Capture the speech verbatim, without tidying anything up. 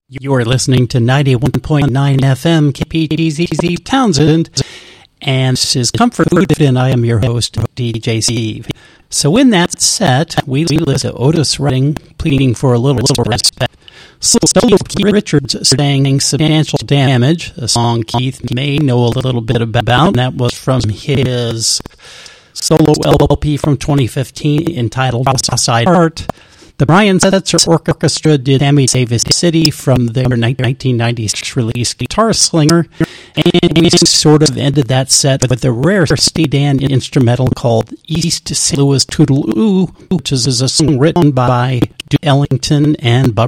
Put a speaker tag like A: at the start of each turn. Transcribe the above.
A: You're listening to ninety-one point nine F M K P T Z Townsend, and this is Comfort Food, and I am your host, D J Steve. So in that set, we listen to Otis Redding pleading for a little respect. So Keith Richards saying Substantial Damage, a song Keith may know a little bit about, and that was from his solo L P from twenty fifteen entitled Outside Heart. The Brian Setzer Orchestra did Sammy Davis City from their nineteen ninety-six release Guitar Slinger, and we sort of ended that set with a rare Steely Dan instrumental called East Saint Louis Toodle-Oo, which is a song written by Duke Ellington and Bob